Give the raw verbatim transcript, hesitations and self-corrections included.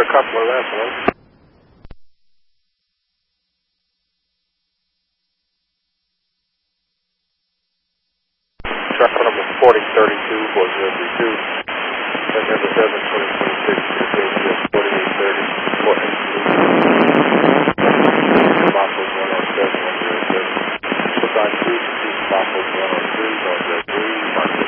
couple of wrestlers. Truck number forty thirty-two was uh, reduced. That number seven twenty twenty-six.